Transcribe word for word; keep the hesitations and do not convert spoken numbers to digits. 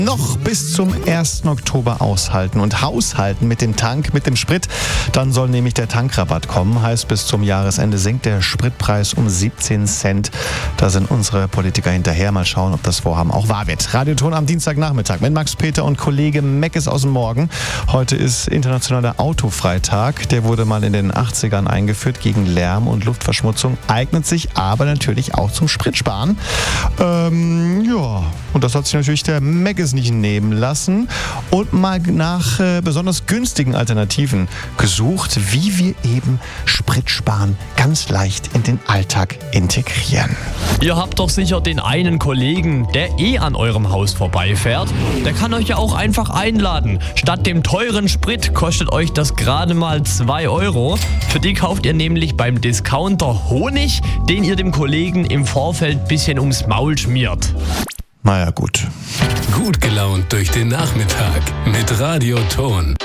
Noch bis zum ersten Oktober aushalten und haushalten mit dem Tank, mit dem Sprit. Dann soll nämlich der Tankrabatt kommen. Heißt, bis zum Jahresende sinkt der Spritpreis um siebzehn Cent. Da sind unsere Politiker hinterher. Mal schauen, ob das Vorhaben auch wahr wird. Radioton am Dienstagnachmittag mit Max Peter und Kollege Meckes aus dem Morgen. Heute ist internationaler Autofreitag. Der wurde mal in den achtzigern eingeführt gegen Lärm und Luftverschmutzung. Eignet sich aber natürlich auch zum Spritsparen. Ähm, ja, und das hat sich natürlich der Meckes nicht nehmen lassen und mal nach äh, besonders günstigen Alternativen gesucht, wie wir eben Spritsparen ganz leicht in den Alltag integrieren. Ihr habt doch sicher den einen Kollegen, der eh an eurem Haus vorbeifährt. Der kann euch ja auch einfach einladen. Statt dem teuren Sprit kostet euch das gerade mal zwei Euro. Für die kauft ihr nämlich beim Discounter Honig, den ihr dem Kollegen im Vorfeld ein bisschen ums Maul schmiert. Naja, gut. Gut gelaunt durch den Nachmittag mit Radioton.